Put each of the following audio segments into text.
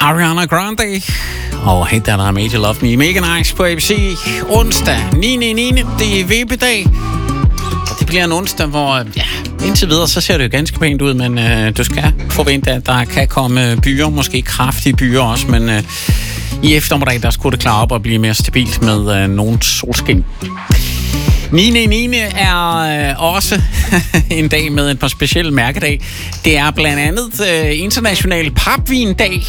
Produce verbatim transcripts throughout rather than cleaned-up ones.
Ariana Grande og Hate That I Made You Love Me. Mega nice på A B C. Onsdag niende niende Det er vippedag. Og det bliver en onsdag, hvor ja, indtil videre, så ser det jo ganske pænt ud, men øh, du skal forvente, at der kan komme byer, måske kraftige byer også, men øh, i eftermiddag, der skulle det klare op og blive mere stabilt med øh, nogen solskin. niende niende er øh, også en dag med et par specielle mærkedag. Det er blandt andet øh, international papvindag.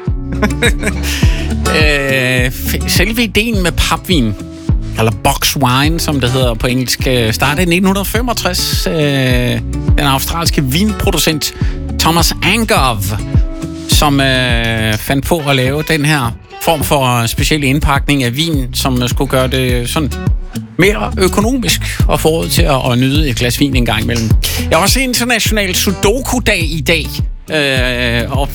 øh, selve ideen med papvin, eller box wine, som det hedder på engelsk, startede i nitten femogtres. Øh, den australske vinproducent Thomas Angove, som øh, fandt på at lave den her form for speciel indpakning af vin, som skulle gøre det sådan mere økonomisk og få råd til at, at nyde et glas vin en gang imellem. Jeg har også international sudoku-dag i dag. Øh, og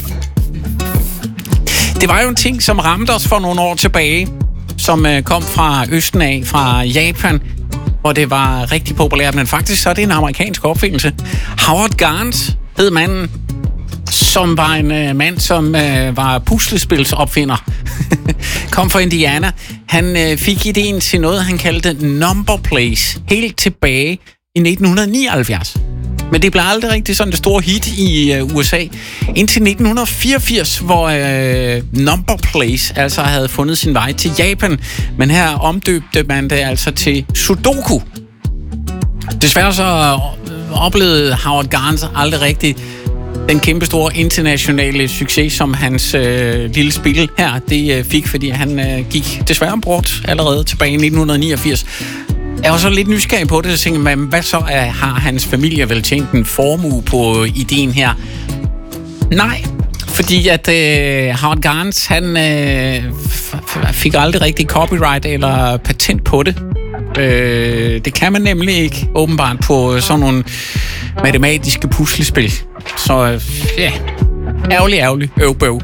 det var jo en ting, som ramte os for nogle år tilbage, som øh, kom fra Østen af, fra Japan, hvor det var rigtig populært, men faktisk så er det en amerikansk opfindelse. Howard Gans hed manden, som var en øh, mand, som øh, var puslespilsopfinder. Kom fra Indiana. Han øh, fik ideen til noget, han kaldte number plays, helt tilbage i nitten nioghalvfjerds. Men det blev aldrig rigtig sådan det store hit i øh, U S A. Indtil nitten fireogfirs, hvor øh, number plays altså havde fundet sin vej til Japan. Men her omdøbte man det altså til sudoku. Desværre så oplevede Howard Gans aldrig rigtig den kæmpe store internationale succes, som hans øh, lille spil her det øh, fik, fordi han øh, gik desværre bort allerede tilbage i nitten niogfirs. Jeg var så lidt nysgerrig på det, og tænkte, man, hvad så er, har hans familie vel tjent en formue på ideen her? Nej, fordi at øh, Howard Gans, han øh, f- fik aldrig rigtig copyright eller patent på det. Øh, det kan man nemlig ikke, åbenbart, på sådan nogle matematiske puslespil. Så ja, yeah. ærgerlig, ærgerlig, øv, bøv.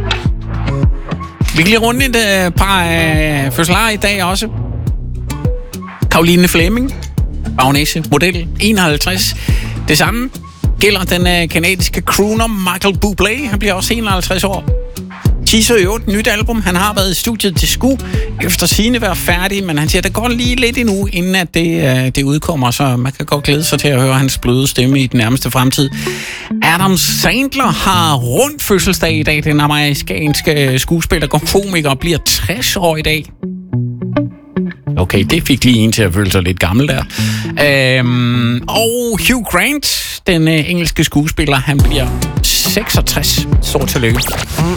Vi kan lige runde et øh, par øh, fødselarer i dag også. Caroline Fleming, bagnæse, model enoghalvtreds. Det samme gælder den øh, kanadiske crooner Michael Bublé. Han bliver også enoghalvtreds år. Teaser jo et nyt album. Han har været i studiet til sku efter sigende være færdig, men han siger, at det går lige lidt endnu, inden at det, øh, det udkommer, så man kan godt glæde sig til at høre hans bløde stemme i den nærmeste fremtid. Adam Sandler har rundt fødselsdag i dag. Den amerikanske skuespiller og komiker bliver tres år i dag. Okay, det fik lige en til at føle sig lidt gammel der. Øhm, og Hugh Grant, den øh, engelske skuespiller, han bliver seksogtres. Stort tillykke.